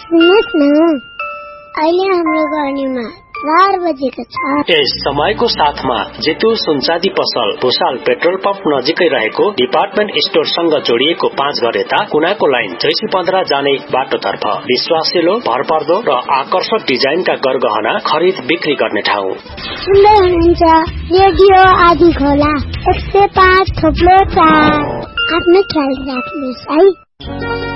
सुन्नुहोस् न, अहिले हाम्रो गर्नेमा 4 बजेको छ। यस समयको साथमा जेतु सुनचाँदी पसल भुसाल पेट्रोल पम्प नजिकै रहेको डिपार्टमेन्ट स्टोरसँग जोडिएको 5 घर यता कुनाको लाइन 615 जाने बाटोतर्फ विश्वासिलो, भरपर्दो र आकर्षक डिजाइनका गरगहना खरिद बिक्री गर्ने ठाउँ। सुन्दै हुनुहुन्छ रेडियो आदि खोला 105.4। आफ्नो ख्याल राख्नुहोस् है।